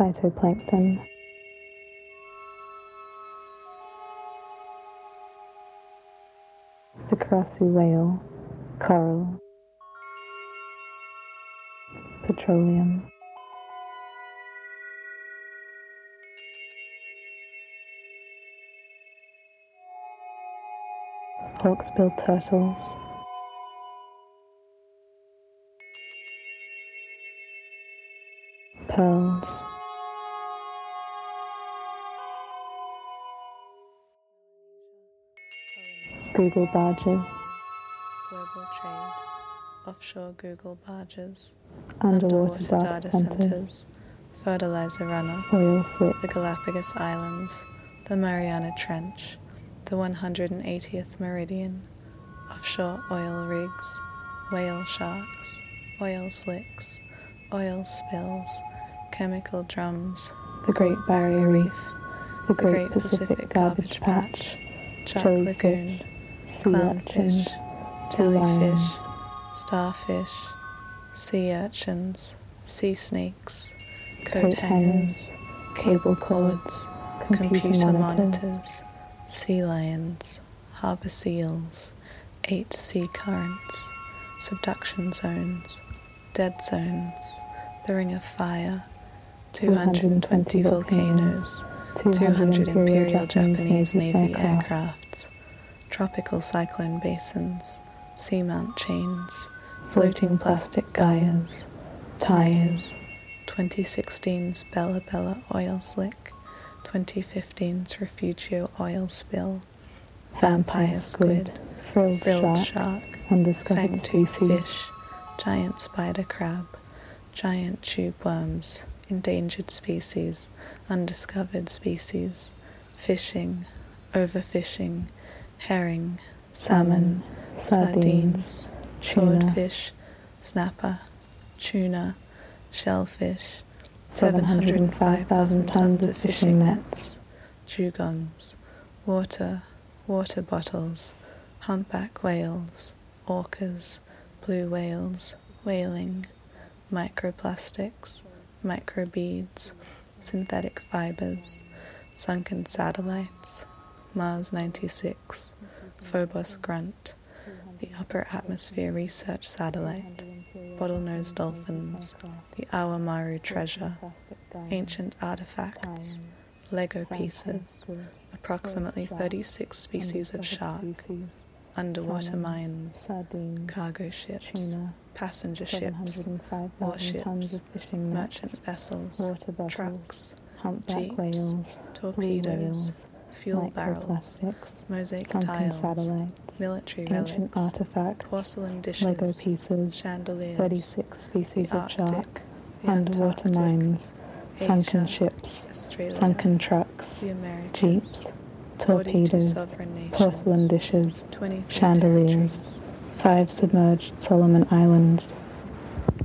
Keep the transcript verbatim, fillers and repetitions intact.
phytoplankton, the karasu whale, coral, petroleum, hawksbill turtles, pearls, Google barges, global trade, offshore Google barges, underwater, underwater data, data centers, centers, fertilizer runoff, oil slick, the Galapagos Islands, the Mariana Trench, the one hundred eightieth meridian, offshore oil rigs, whale sharks, oil slicks, oil spills, chemical drums, the Great Barrier Reef, the the Great Pacific Garbage Patch, Chuck jellyfish, Lagoon, sea clownfish, urchins, jellyfish, lions, starfish, sea urchins, sea snakes, coat coat hangers, hangers, cable cords, computer computer monitors, monitors, sea lions, harbour seals, eight sea currents, subduction zones, dead zones, the Ring of Fire, two hundred twenty volcanoes, two hundred Imperial Japanese Navy aircrafts, tropical cyclone basins, seamount chains, floating plastic Gaias, tires, twenty sixteen's Bella Bella oil slick, twenty fifteen's Refugio oil spill, vampire squid, frilled, frilled shark, shark, undiscovered fang-toothed species, fish, giant spider crab, giant tube worms, endangered species, undiscovered species, fishing, overfishing, herring, salmon, sardines, swordfish, snapper, tuna, shellfish, seven hundred five thousand tons of fishing nets, dugongs, water, water bottles, humpback whales, orcas, blue whales, whaling, microplastics, microbeads, synthetic fibers, sunken satellites, Mars ninety-six, Phobos Grunt, the Upper Atmosphere Research Satellite, bottlenose dolphins, the Awamaru treasure, ancient artifacts, Lego pieces, approximately thirty-six species of shark, underwater mines, cargo ships, passenger ships, warships, merchant vessels, trucks, jeeps, torpedoes, fuel barrels, mosaic tiles, military relics, artifacts, porcelain dishes, Lego pieces, chandeliers, thirty-six species the of Arctic, shark, the underwater Antarctic, mines, sunken Asia, ships, Australia, sunken trucks, the Americas, jeeps, forty-two torpedoes, sovereign nations, porcelain dishes, twenty-three chandeliers, territories, five submerged Solomon Islands,